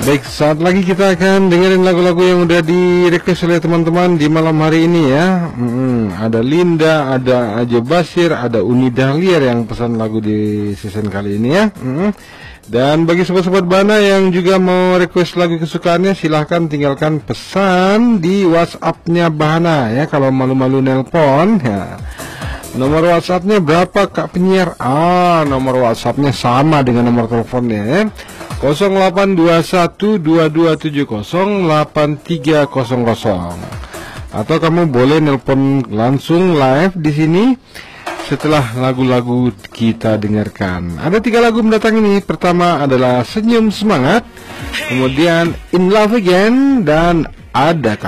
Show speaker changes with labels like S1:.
S1: Baik, saat lagi kita akan dengerin lagu-lagu yang udah di request oleh teman-teman di malam hari ini ya. Ada Linda, ada Ajo Basir, ada Uni Dahliar yang pesan lagu di season kali ini ya. Dan bagi sobat-sobat Bana yang juga mau request lagu kesukaannya, silahkan tinggalkan pesan di WhatsApp-nya Bana ya. Kalau malu-malu nelpon ya. Nomor WhatsApp-nya berapa Kak Penyiar? Nomor WhatsApp-nya sama dengan nomor teleponnya ya. 082122708300. Atau kamu boleh nelpon langsung live di sini setelah lagu-lagu kita dengarkan. Ada 3 lagu mendatang ini. Pertama adalah Senyum Semangat, kemudian In Love Again, dan Ada